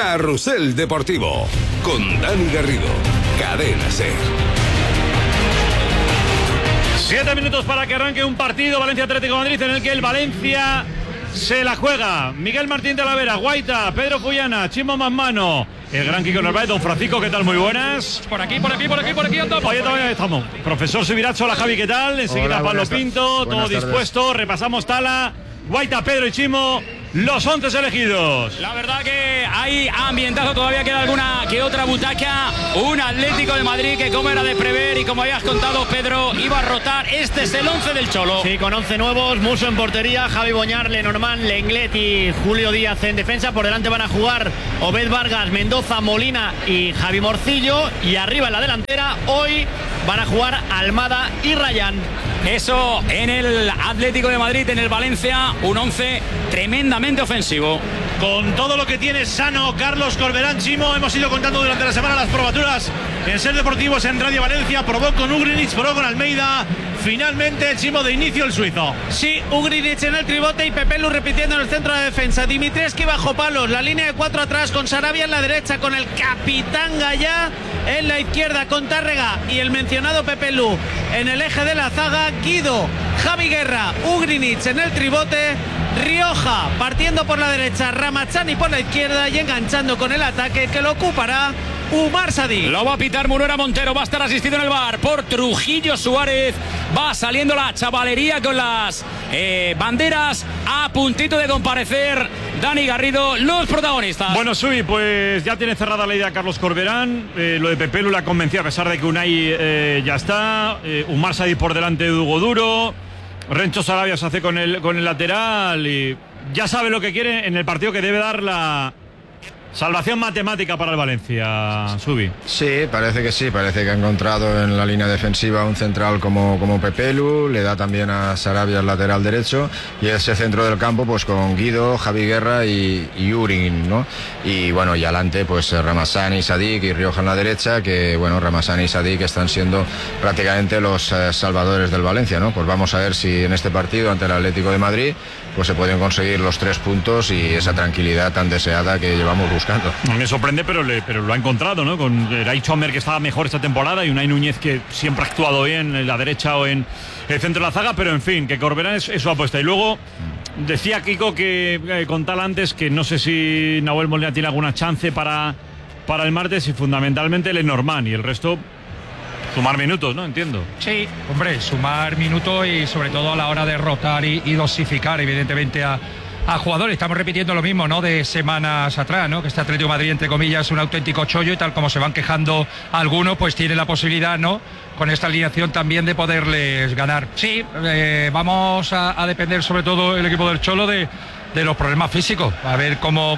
Carrusel Deportivo con Dani Garrido. Cadena SER. 7 minutos para que arranque un partido Valencia Atlético de Madrid en el que el Valencia se la juega. Miguel Martín de la Vera, Guaita, Pedro Cuyana, Chimo Manmano, el gran Kiko Narváez, don Francisco, ¿qué tal? Muy buenas. Por aquí andamos. Oye, todavía estamos. Profesor Subiracho, hola Javi, ¿qué tal? Enseguida Hola, Pablo Pinto, todo dispuesto. Repasamos Tala, Guaita, Pedro y Chimo. Los 11 elegidos. La verdad que hay ambientazo, todavía queda alguna que otra butaca. Un Atlético de Madrid que, como era de prever y como habías contado, Pedro, iba a rotar. Este es el 11 del Cholo. Sí, con 11 nuevos, Musso en portería, Javi Boñar, Lenormand, Lenglet y Julio Díaz en defensa. Por delante van a jugar Obed Vargas, Mendoza, Molina y Javi Morcillo. Y arriba en la delantera, hoy van a jugar Almada y Rayán. Eso en el Atlético de Madrid, en el Valencia, un 11 tremendamente ofensivo. Con todo lo que tiene sano Carlos Corberán, Chimo, hemos ido contando durante la semana las probaturas en SER Deportivos en Radio Valencia. Probó con Ugrinic, probó con Almeida. Finalmente, Chimo, de inicio el suizo. Sí, Ugrinic en el tribote y Pepelu repitiendo en el centro de defensa. Dimitrescu bajo palos, la línea de 4 atrás con Sarabia en la derecha, con el capitán Gallá en la izquierda, con Tárrega y el mencionado Pepelu en el eje de la zaga. Guido, Javi Guerra, Ugrinic en el tribote, Rioja partiendo por la derecha, Ramachani por la izquierda y enganchando con el ataque que lo ocupará Umar Sadik. Lo va a pitar Munuera Montero, va a estar asistido en el bar por Trujillo Suárez. Va saliendo la chavalería con las banderas a puntito de comparecer. Dani Garrido, los protagonistas. Bueno, Subi, pues ya tiene cerrada la idea Carlos Corberán. Lo de Pepelu la convenció a pesar de que Unai ya está. Umar Sadik por delante de Hugo Duro. Rencho Sarabia se hace con el lateral y ya sabe lo que quiere en el partido que debe dar la salvación matemática para el Valencia, Subi. Sí, parece que ha encontrado en la línea defensiva un central como Pepelu, le da también a Sarabia el lateral derecho y ese centro del campo pues con Guido, Javi Guerra y Urin, ¿no? Y bueno, y adelante pues Ramazani, Sadik y Rioja en la derecha, que bueno, Ramazani y Sadik están siendo prácticamente los salvadores del Valencia, ¿no? Pues vamos a ver si en este partido ante el Atlético de Madrid pues se pueden conseguir los 3 puntos y esa tranquilidad tan deseada que llevamos buscando. Me sorprende, pero lo ha encontrado, ¿no? Con Ray Chomer, que estaba mejor esta temporada, y Unai Núñez, que siempre ha actuado bien en la derecha o en el centro de la zaga, pero en fin, que Corberán es su apuesta. Y luego decía Kiko que con tal antes que no sé si Nahuel Molina tiene alguna chance para el martes, y fundamentalmente Lenormand y el resto sumar minutos, ¿no? Entiendo. Sí, hombre, sumar minutos y sobre todo a la hora de rotar y dosificar evidentemente a jugadores. Estamos repitiendo lo mismo, ¿no? De semanas atrás, ¿no? Que este Atlético de Madrid, entre comillas, es un auténtico chollo y tal como se van quejando algunos, pues tiene la posibilidad, ¿no? Con esta alineación también de poderles ganar. Sí, vamos a depender sobre todo el equipo del Cholo de los problemas físicos. A ver cómo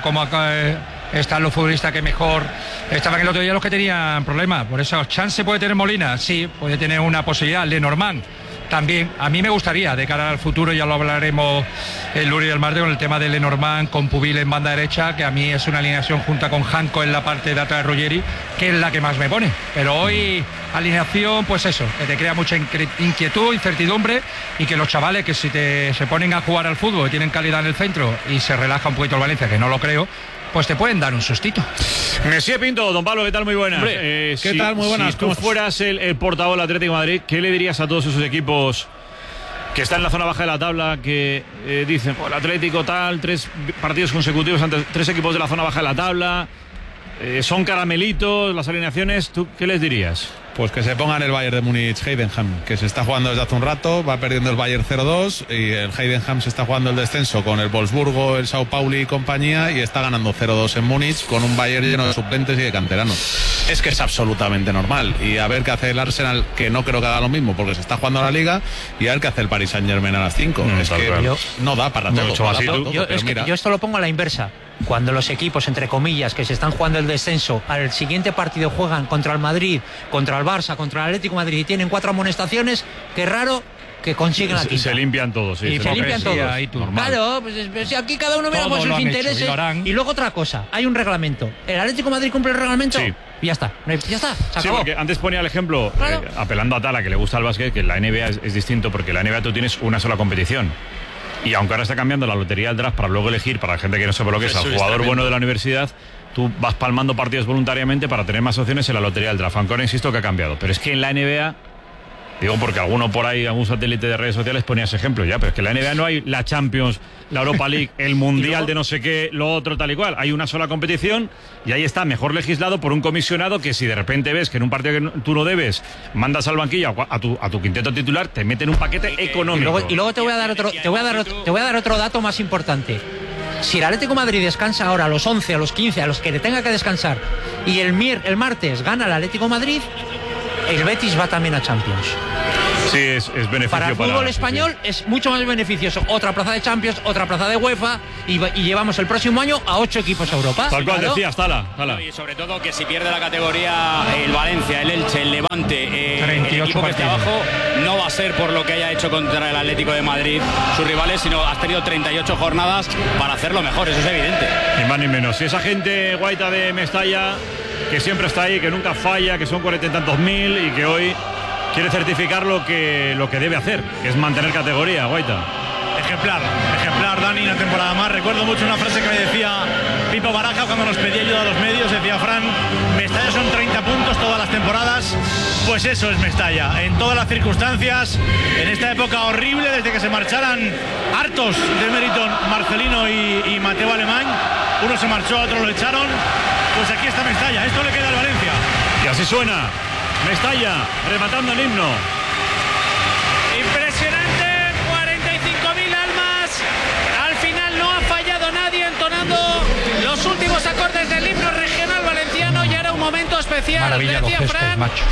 están los futbolistas que mejor estaban el otro día, los que tenían problemas. Por eso, chance puede tener Molina, sí, puede tener una posibilidad. Lenormand también. A mí me gustaría, de cara al futuro, ya lo hablaremos el lunes y el martes, con el tema de Lenormand con Pubil en banda derecha, que a mí es una alineación junta con Janko en la parte de atrás de Ruggeri, que es la que más me pone. Pero hoy, alineación, pues eso, que te crea mucha inquietud, incertidumbre, y que los chavales que si se ponen a jugar al fútbol y tienen calidad en el centro y se relaja un poquito el Valencia, que no lo creo, pues te pueden dar un sustito. Messi Pinto, don Pablo, ¿qué tal? Muy buenas. Hombre, ¿qué tal? Muy buenas. Si tú fueras el portavoz del Atlético de Madrid, ¿qué le dirías a todos esos equipos que están en la zona baja de la tabla, que dicen, el Atlético tal, 3 partidos consecutivos ante 3 equipos de la zona baja de la tabla, son caramelitos las alineaciones? ¿Tú qué les dirías? Pues que se pongan el Bayern de Múnich Heidenheim, que se está jugando desde hace un rato, va perdiendo el Bayern 0-2 y el Heidenheim se está jugando el descenso con el Wolfsburgo, el Sao Paulo y compañía, y está ganando 0-2 en Múnich con un Bayern lleno de suplentes y de canteranos. Es que es absolutamente normal, y a ver qué hace el Arsenal, que no creo que haga lo mismo porque se está jugando a la Liga, y a ver qué hace el Paris Saint-Germain a las 5. Es que no da para todo. Yo esto lo pongo a la inversa. Cuando los equipos, entre comillas, que se están jugando el descenso, al siguiente partido juegan contra el Madrid, contra el Barça, contra el Atlético de Madrid y tienen 4 amonestaciones, qué raro que consiguen la quinta. Se limpian todos, sí. Y se limpian todos. Claro, pues aquí cada uno mira por sus intereses. Y luego otra cosa, hay un reglamento. ¿El Atlético de Madrid cumple el reglamento? Sí. Y ya está, se acabó. Sí, porque antes ponía el ejemplo, claro. apelando a Tala, que le gusta el básquet, que en la NBA es distinto, porque en la NBA tú tienes una sola competición. Y aunque ahora está cambiando la lotería del draft para luego elegir, para la gente que no sepa lo que es, al jugador bueno de la universidad, tú vas palmando partidos voluntariamente para tener más opciones en la lotería del draft. Aunque ahora insisto que ha cambiado. Pero es que en la NBA, digo porque alguno por ahí, algún satélite de redes sociales ponía ese ejemplo ya, pero es que en la NBA no hay la Champions, la Europa League, el Mundial de no sé qué, lo otro tal y cual. Hay una sola competición y ahí está mejor legislado por un comisionado que si de repente ves que en un partido que tú no debes mandas al banquillo a tu quinteto titular, te meten un paquete económico. Y luego te voy a dar otro dato más importante. Si el Atlético de Madrid descansa ahora a los 11, a los 15, a los que le tenga que descansar, y el martes gana el Atlético de Madrid, el Betis va también a Champions. Sí, es beneficio para el fútbol español, sí. Es mucho más beneficioso. Otra plaza de Champions, otra plaza de UEFA y llevamos el próximo año a 8 equipos a Europa. Tal cual decías, Tala. Y sobre todo que si pierde la categoría el Valencia, el Elche, el Levante, el equipo que esté abajo, no va a ser por lo que haya hecho contra el Atlético de Madrid sus rivales, sino has tenido 38 jornadas para hacerlo mejor, eso es evidente. Ni más ni menos. Si esa gente guaita de Mestalla, que siempre está ahí, que nunca falla, que son 40 y tantos mil y que hoy quiere certificar lo que debe hacer, que es mantener categoría, Guaita. Ejemplar, Dani, una temporada más. Recuerdo mucho una frase que me decía Pipo Baraja cuando nos pedía ayuda a los medios. Decía: Fran, Mestalla son 30 puntos todas las temporadas. Pues eso es Mestalla, en todas las circunstancias, en esta época horrible, desde que se marcharan hartos de Meriton, Marcelino y Mateo Alemán. Uno se marchó, otro lo echaron. Pues aquí está Mestalla, esto le queda al Valencia. Y así suena Mestalla, rematando el himno. Impresionante, 45.000 almas. Al final no ha fallado nadie entonando los últimos acordes del himno regional valenciano y era un momento especial. Maravilla, decía los gestos, Fran, macho.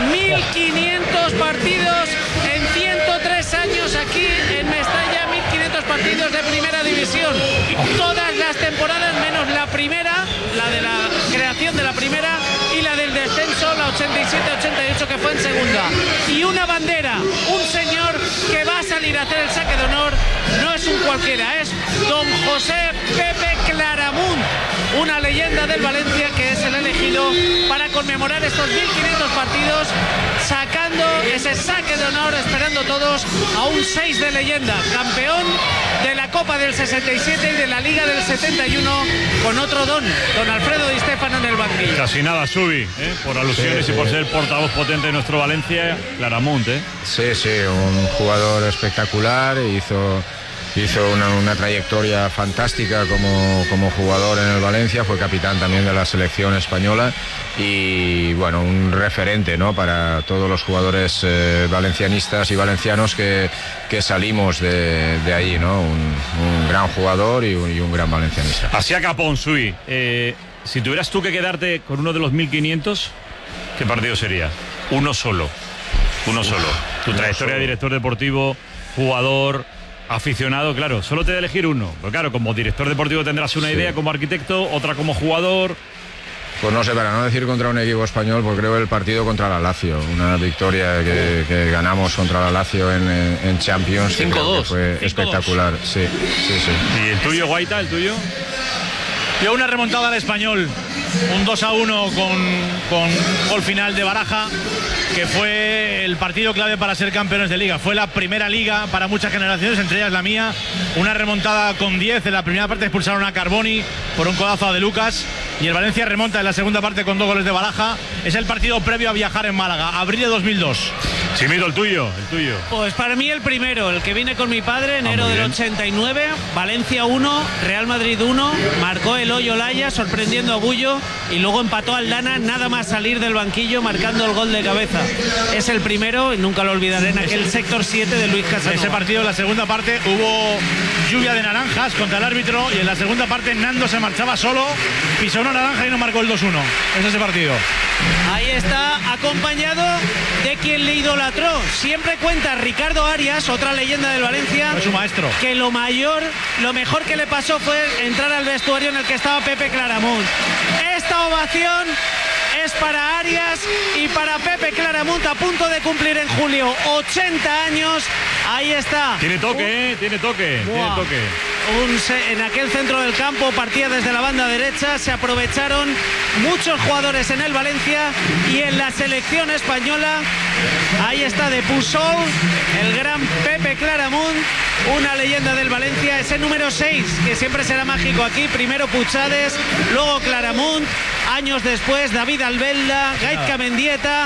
1.500 partidos en 103 años aquí en Mestalla, 1.500 partidos de primera división. Todas las temporadas menos la primera, la de la creación de la primera y la del descenso, la 87-88 que fue en segunda. Y una bandera, un señor que va a salir a hacer el saque de honor, no es un cualquiera, es don José Pepe Claramunt, una leyenda del Valencia que es el elegido para conmemorar estos 1.500 partidos, sacando ese saque de honor, esperando todos a un 6 de leyenda, campeón de la Copa del 67 y de la Liga del 71, con otro don Alfredo Di Stéfano en el banquillo. Casi nada, Subi, por alusiones, sí, y por ser el portavoz potente de nuestro Valencia, Claramunt. Sí, un jugador espectacular, hizo una trayectoria fantástica como jugador en el Valencia, fue capitán también de la selección española y bueno, un referente, ¿no?, para todos los jugadores valencianistas y valencianos que salimos de ahí, ¿no? Un gran jugador y un gran valencianista. Así acabó Subi. Si tuvieras tú que quedarte con uno de los 1.500, ¿qué partido sería? Uno solo. Tu trayectoria de director deportivo, jugador, aficionado, claro, solo te de elegir uno. Pero claro, como director deportivo tendrás una idea, como arquitecto, otra como jugador. Pues no sé, para no decir contra un equipo español, pues creo el partido contra la Lazio, una victoria que ganamos contra la Lazio en Champions, 5-2, fue 5-2. espectacular, sí. ¿Y el tuyo, Guaita, el tuyo? Yo una remontada al Español, un 2-1 con gol final de Baraja, que fue el partido clave para ser campeones de liga. Fue la primera liga para muchas generaciones, entre ellas la mía. Una remontada con 10. En la primera parte expulsaron a Carboni por un codazo a De Lucas. Y el Valencia remonta en la segunda parte con 2 goles de Baraja. Es el partido previo a viajar en Málaga, abril de 2002. Chimito, el tuyo. Pues para mí el primero, el que vine con mi padre, enero del 89, Valencia 1, Real Madrid 1, marcó el Hoyo Olaya sorprendiendo a Bullo y luego empató Aldana nada más salir del banquillo marcando el gol de cabeza. Es el primero y nunca lo olvidaré, en aquel sector 7 de Luis Casanova. Ese partido, en la segunda parte, hubo lluvia de naranjas contra el árbitro y en la segunda parte Nando se marchaba solo, pisó una naranja y no marcó el 2-1. Es ese partido. Ahí está, acompañado de quien le idolatró. Siempre cuenta Ricardo Arias, otra leyenda del Valencia, es su maestro, que lo mejor que le pasó fue entrar al vestuario en el que estaba Pepe Claramunt. Esta ovación es para Arias y para Pepe Claramunt, a punto de cumplir en julio 80 años. Ahí está. Tiene toque, tiene toque. en aquel centro del campo, partía desde la banda derecha, se aprovecharon muchos jugadores en el Valencia y en la selección española. Ahí está de Pujol, el gran Pepe Claramunt, una leyenda del Valencia, ese número 6 que siempre será mágico aquí. Primero Puchades, luego Claramunt, años después David Albelda, Gaizka Mendieta,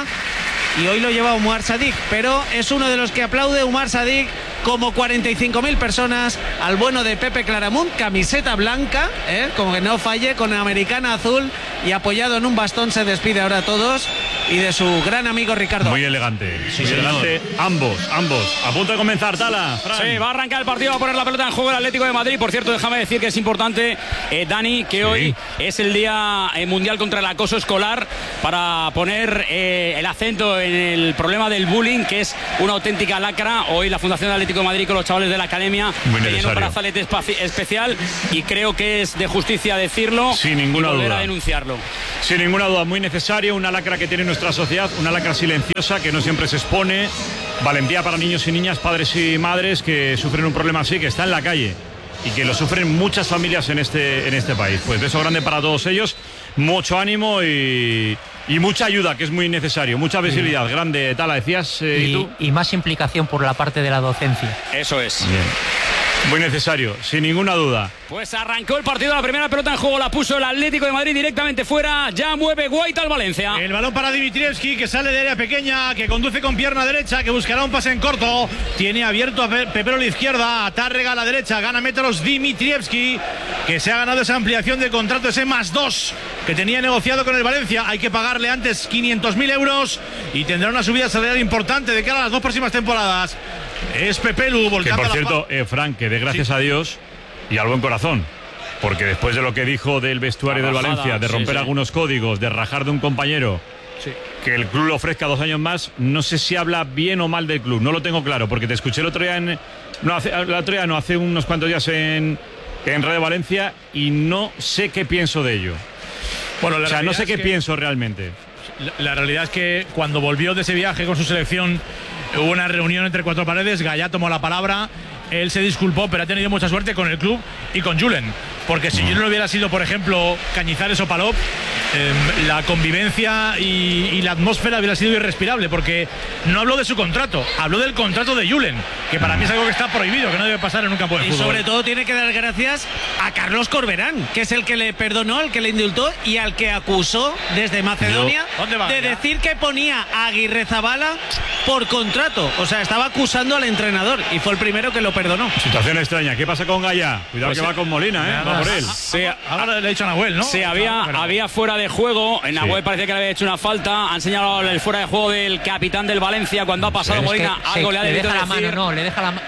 y hoy lo lleva Umar Sadik, pero es uno de los que aplaude Umar Sadik, como 45.000 personas, al bueno de Pepe Claramunt, camiseta blanca, como que no falle, con americana azul, y apoyado en un bastón se despide ahora a todos, y de su gran amigo Ricardo. Muy elegante, muy elegante. Ambos. A punto de comenzar, Tala. Fran. Sí, va a arrancar el partido, va a poner la pelota en juego el Atlético de Madrid. Por cierto, déjame decir que es importante, Dani, que hoy es el Día Mundial contra el Acoso Escolar, para poner el acento en el problema del bullying, que es una auténtica lacra. Hoy la Fundación Atlético de Madrid con los chavales de la academia tienen un brazalete especial, y creo que es de justicia decirlo, sin ninguna duda, a denunciarlo. Sin ninguna duda, muy necesario, una lacra que tiene nuestra sociedad, una lacra silenciosa que no siempre se expone. Valentía para niños y niñas, padres y madres que sufren un problema así, que está en la calle y que lo sufren muchas familias en este país. Pues beso grande para todos ellos, mucho ánimo y mucha ayuda, que es muy necesario, mucha visibilidad. Grande, Tala, decías. ¿Y tú? Y más implicación por la parte de la docencia. Eso es. Bien. Muy necesario, sin ninguna duda. Pues arrancó el partido, la primera pelota en juego la puso el Atlético de Madrid directamente fuera. Ya mueve Guaita al Valencia. El balón para Dimitrievski, que sale de área pequeña, que conduce con pierna derecha, que buscará un pase en corto. Tiene abierto a Pepero a la izquierda, a Tárrega a la derecha, gana metros Dimitrievski, que se ha ganado esa ampliación de contrato, ese +2 que tenía negociado con el Valencia. Hay que pagarle antes 500.000 euros y tendrá una subida salarial importante de cara a las 2 próximas temporadas. Es Pepelu volcando. Que por cierto, Frank, que dé gracias a Dios y al buen corazón, porque después de lo que dijo del vestuario del Valencia, de romper algunos códigos, de rajar de un compañero, que el club le ofrezca 2 años más, no sé si habla bien o mal del club, no lo tengo claro, porque te escuché el otro día hace unos cuantos días en Radio Valencia, y no sé qué pienso de ello. Bueno, no sé qué pienso realmente. La realidad es que cuando volvió de ese viaje con su selección, hubo una reunión entre 4 paredes. Gallá tomó la palabra, él se disculpó, pero ha tenido mucha suerte con el club y con Julen, porque si Julen hubiera sido, por ejemplo, Cañizares o Palop, la convivencia y la atmósfera hubiera sido irrespirable, porque no habló de su contrato, habló del contrato de Julen, que para mí es algo que está prohibido, que no debe pasar en un campo de fútbol. Y sobre todo tiene que dar gracias a Carlos Corberán, que es el que le perdonó, el que le indultó y al que acusó desde Macedonia de decir que ponía a Aguirrezabala por contrato. O sea, estaba acusando al entrenador y fue el primero que lo perdonó. Situación extraña. ¿Qué pasa con Gallá? Cuidado, pues que va con Molina, va por él. Ahora le ha dicho a Nahuel, ¿no? Sí, había fuera de juego. En Nahuel parece que le había hecho una falta. Han señalado el fuera de juego del capitán del Valencia cuando ha pasado Molina. Algo le ha debido decir. Le deja la mano.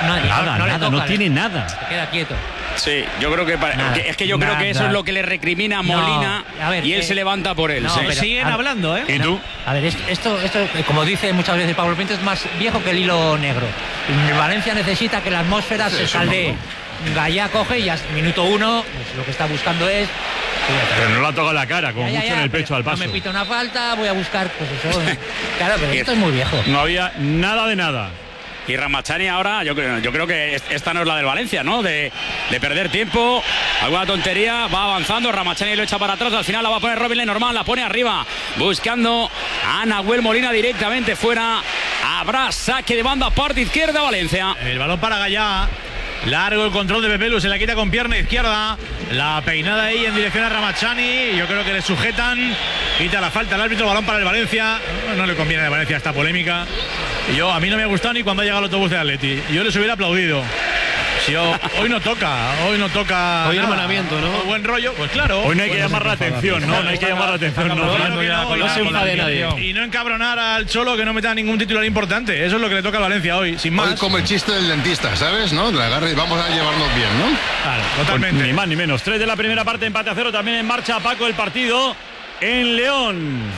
No tiene nada. Se queda quieto. Sí, yo creo que creo que eso es lo que le recrimina a Molina, y él se levanta por él. Pero siguen hablando, ¿eh? ¿Y tú? A ver, esto, como dice muchas veces Pablo Pinto, es más viejo que el hilo negro. Valencia necesita que la atmósfera se saldee. Gallá coge y ya minuto 1, pues lo que está buscando es. Pero no la toca la cara, como mucho en el pecho al paso. No me pita una falta, voy a buscar, pues eso. Claro, pero esto es muy viejo. No había nada de nada. Y Ramachani ahora, yo creo que esta no es la del Valencia, ¿no? De perder tiempo, alguna tontería, va avanzando, Ramachani lo echa para atrás, al final la va a poner Robin Lenormand, la pone arriba, buscando a Nahuel Molina directamente fuera. Habrá saque de banda, parte izquierda, Valencia. El balón para Gallá. Largo el control de Pepelu, se la quita con pierna izquierda. La peinada ahí en dirección a Ramachani. Yo creo que le sujetan. Quita la falta al árbitro, balón para el Valencia. No le conviene a Valencia esta polémica. A mí no me ha gustado ni cuando ha llegado el autobús de Atleti. Yo les hubiera aplaudido. Hoy no toca. Hoy hermanamiento, ¿no? Buen rollo, pues claro. Hoy no hay que llamar la atención, ¿no? No hay que llamar la atención. No se enfade nadie. Y no encabronar al Cholo, que no meta ningún titular importante. Eso es lo que le toca a Valencia hoy, sin más. Hoy como el chiste del dentista, ¿sabes? ¿No? La agarre y vamos a llevarnos bien, ¿no? Claro, totalmente. Pues ni más ni menos. 3 de la primera parte, empate a 0. También en marcha, Paco, el partido en León.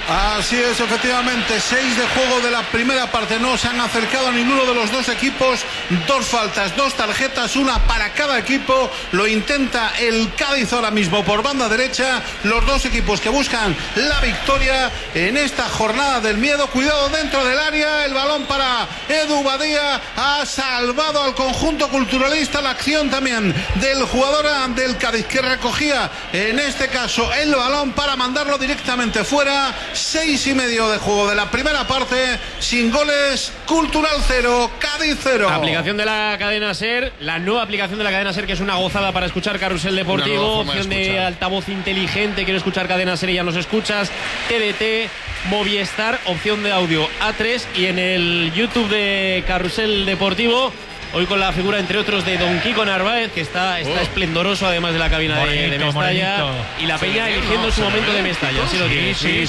Así es, efectivamente, 6 de juego de la primera parte. No se han acercado a ninguno de los dos equipos. 2 faltas, 2 tarjetas, una para cada equipo. Lo intenta el Cádiz ahora mismo por banda derecha. Los dos equipos que buscan la victoria en esta jornada del miedo. Cuidado dentro del área, el balón para Edu Badía. Ha salvado al conjunto culturalista. La acción también del jugador del Cádiz, que recogía en este caso el balón para mandarlo directamente fuera. 6:30 de juego de la primera parte, sin goles. Cultural 0, Cádiz 0. Aplicación de la cadena SER, la nueva aplicación de la cadena SER, que es una gozada para escuchar Carrusel Deportivo. Opción de altavoz inteligente, quiero escuchar cadena SER y ya nos escuchas. TDT, Movistar, opción de audio A3, y en el YouTube de Carrusel Deportivo, hoy con la figura, entre otros, de Don Kiko Narváez, que está esplendoroso, además de la cabina de Mestalla. Y la peña eligiendo su momento de Mestalla. ¿Sí lo tiene? Sí.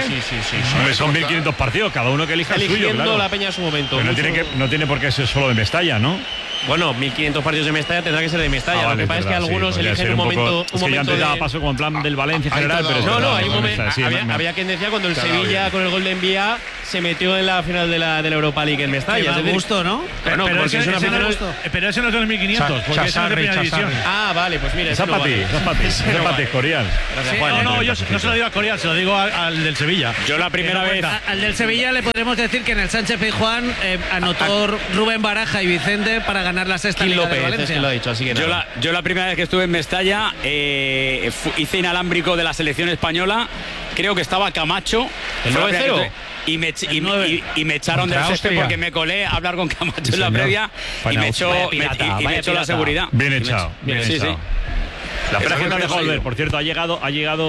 Son 1.500 partidos, cada uno que elija el suyo. Eligiendo la peña su momento. No tiene por qué ser solo de Mestalla, ¿no? Bueno, 1.500 partidos de Mestalla tendrá que ser de Mestalla. Lo que pasa es que algunos eligen un momento. Es que yo antes daba paso como en plan del Valencia en general, pero hay un momento. Había quien decía cuando el Sevilla, con el gol de Envía, se metió en la final de la Europa League en Mestalla. Es gusto, ¿no? Pero ese no es de los 1.500, porque es de primera división. Ah, vale, pues mira. Esa para ti, Corial. No, yo no se lo digo a Corial, se lo digo al del Sevilla. Yo la primera vez. Al del Sevilla le podremos decir que en el Sánchez Pizjuán anotó Rubén Baraja y Vicente para ganar la sexta Liga de Valencia. Es que lo ha dicho, así que yo la primera vez que estuve en Mestalla hice inalámbrico de la selección española. Creo que estaba Camacho. El 9-0. Y me echaron del césped porque me colé a hablar con Camacho en la previa y me echó la seguridad. Bien echado. Sí. La pena que te ha dejado volver. Por cierto, ha llegado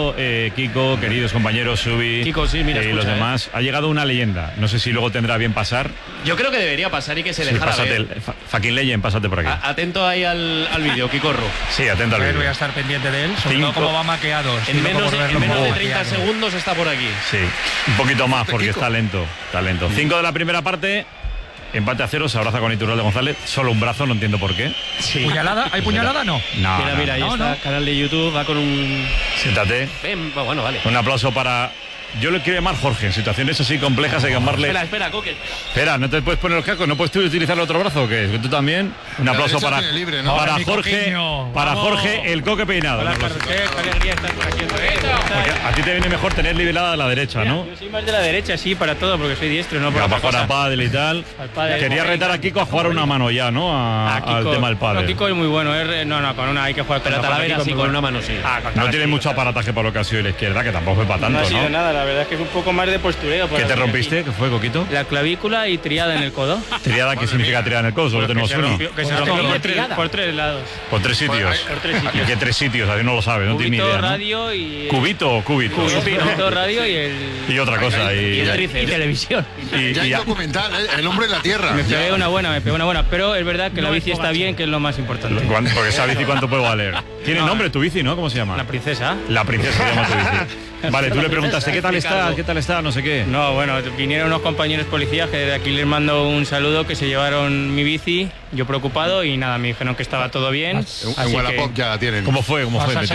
Kiko, queridos compañeros, Subi, Kiko, sí, mira, y los demás. Ha llegado una leyenda. No sé si luego tendrá bien pasar. Yo creo que debería pasar y que se dejara ver. Fucking Legend, pásate por aquí. Atento ahí al vídeo, Kikorro. Sí, atento al vídeo. Voy a estar pendiente de él, sobre todo cómo va maqueado. En menos de 30 segundos está por aquí. Sí, un poquito más porque está lento. 5 de la primera parte. Empate a 0, se abraza con Iturralde González. Solo un brazo, no entiendo por qué. Sí. ¿Puñalada? ¿Hay puñalada? No. Mira, ahí está. Canal de YouTube, va con un... Siéntate. Bueno, vale. Un aplauso para... Yo le quiero llamar Jorge. En situaciones así complejas hay que llamarle... Espera, Coque. Espera, ¿no te puedes poner los cascos? ¿No puedes tú utilizar el otro brazo o qué? ¿Tú también? Un aplauso para Jorge. Para Jorge, el Coque peinado. Hola, qué alegría estar por aquí. Porque a ti te viene mejor tener liberada la derecha, ¿no? Yo soy más de la derecha, sí, para todo, porque soy diestro, ¿no? Para jugar a pádel y tal. Quería retar a Kiko a jugar una mano ya, ¿no? Al tema del pádel. Kiko es muy bueno. No, con una hay que jugar. Pero Talavera sí, con una mano sí. No tiene mucho aparataje para lo que ha sido la izquierda, que tampoco fue para tanto, ¿no? No ha sido nada, la verdad es que es un poco más de postureo. ¿Qué te rompiste? ¿Qué fue, Coquito? La clavícula y triada en el codo. ¿Triada qué significa triada en el codo? Solo tenemos uno. Que se rompió por 3 lados. ¿Por 3 sitios? Por 3 sitios. ¿Qué 3 sitios? Así no lo sabe, no tiene ni idea. Radio y... ¿Cubito o cúbito? Cubito, radio y el... Y otra cosa. Y televisión. Ya hay documental, El hombre en la tierra. Me pegué una buena. Pero es verdad que la bici está bien, que es lo más importante. Porque esa bici, ¿cuánto puede valer? Tiene nombre tu bici, ¿no? ¿Cómo se llama? La princesa. La princesa se llama tu bici. Vale, tú le preguntaste, ¿qué tal está? No sé qué. No, bueno, vinieron unos compañeros policías que desde aquí les mando un saludo, que se llevaron mi bici, yo preocupado, y nada, me dijeron que estaba todo bien. En Wallapop ya la tienen. ¿Cómo fue?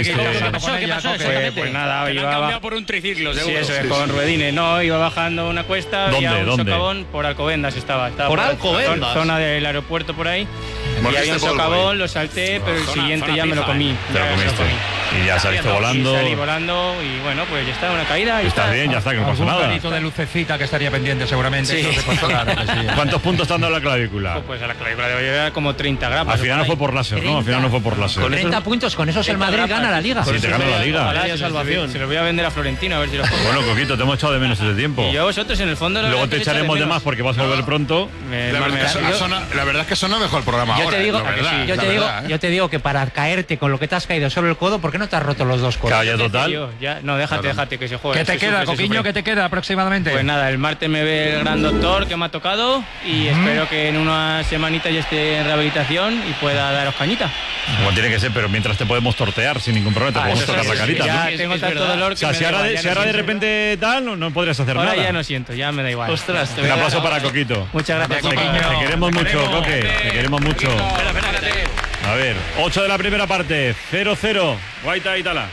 Pues nada, iba cambiado por un triciclo, seguro. Sí, eso es, con ruedines. No, iba bajando una cuesta, había un socavón por Alcobendas estaba ¿Por Alcobendas? Zona del aeropuerto por ahí. Y había un socavón, lo salté, pero el siguiente ya me lo comí. Te lo comiste. Y ya saliste volando. Salí volando y bueno, pues ya está, una caída. Está bien, ya está, que no pasa nada. Un pelito de lucecita que estaría pendiente seguramente. Sí. ¿Cuántos puntos está dando la clavícula? Pues a la clavícula debe llegar como 30 gramos. Al final no fue por láser, ¿no? Al final no fue por láser. 30 puntos, con esos el Madrid gana la Liga. Sí, te gana la Liga. Se lo voy a vender a Florentino a ver si lo pongo. Bueno, Coquito, te hemos echado de menos ese tiempo. Y yo a vosotros en el fondo... Luego te echaremos de más porque vas a volver pronto. La verdad es que suena mejor el programa ahora. Yo te digo que para caerte con lo que te has caído sobre el codo, ¿por qué no te has roto los dos codos? Calla total. No, déjate que se juegue. ¿Qué te queda, Coquiño? ¿Qué te queda aproximadamente? Pues nada, el martes me ve el gran doctor que me ha tocado y espero que en una semanita ya esté en rehabilitación y pueda daros cañita. Como tiene que ser, pero mientras te podemos tortear sin ningún problema, te podemos tocar la carita. Ya tengo tanto dolor que si ahora de repente tal, no podrías hacer nada. Ahora ya no siento, ya me da igual. Ostras, un aplauso para Coquito. Muchas gracias, Coquito. Te queremos mucho, Coque. Te queremos mucho. A ver, 8 de la primera parte, 0-0. Guaita y Tala.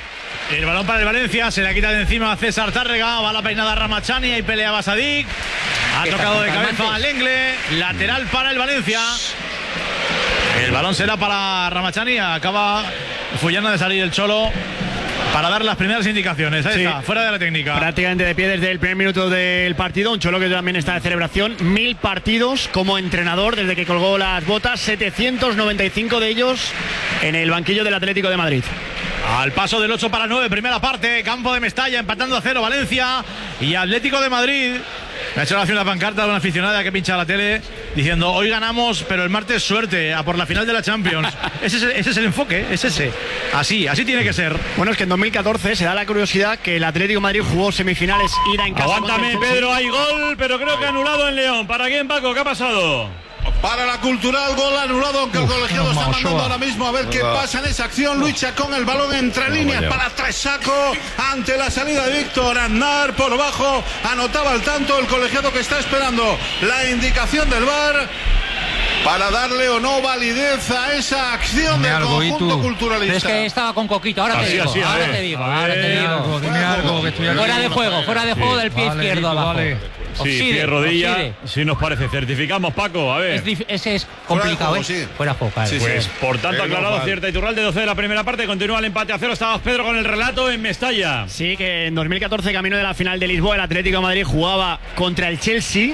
El balón para el Valencia, se la quita de encima a César Tárrega, va la peinada Ramachani, ahí pelea Basadik. Ha tocado de cabeza al Lengle, lateral para el Valencia. El balón será para Ramachani, acaba Fullana de salir el Cholo para dar las primeras indicaciones. Ahí está, fuera de la técnica. Prácticamente de pie desde el primer minuto del partido. Un Cholo que también está de celebración. 1000 partidos como entrenador desde que colgó las botas. 795 de ellos en el banquillo del Atlético de Madrid. Al paso del 8-9, primera parte, campo de Mestalla, empatando a 0 Valencia y Atlético de Madrid. Me ha hecho una pancarta de una aficionada que pincha la tele diciendo: hoy ganamos, pero el martes suerte, a por la final de la Champions. ese es el enfoque, es ese. Así tiene que ser. Bueno, es que en 2014 se da la curiosidad que el Atlético de Madrid jugó semifinales, ida en casa. Aguántame, Pedro, hay gol, pero creo que anulado en León. ¿Para quién, Paco? ¿Qué ha pasado? Para la Cultural, gol anulado, aunque el colegiado está mandando ahora mismo a ver qué pasa en esa acción. Lucha con el balón entre líneas para Tresaco ante la salida de Víctor Aznar por bajo. Anotaba el tanto el colegiado que está esperando la indicación del VAR para darle o no validez a esa acción del conjunto culturalista. Es que estaba con Coquito, ahora te digo. Dime algo, que estoy aquí. Fuera de juego del pie izquierdo abajo. Sí, pie rodilla, sí nos parece. Certificamos, Paco, a ver. Ese es complicado, Fuera de juego, Pues por tanto, aclarado, cierta Iturralde, 12 de la primera parte, continúa el empate a 0. Estabas, Pedro, con el relato en Mestalla. Sí, que en 2014, camino de la final de Lisboa, el Atlético de Madrid jugaba contra el Chelsea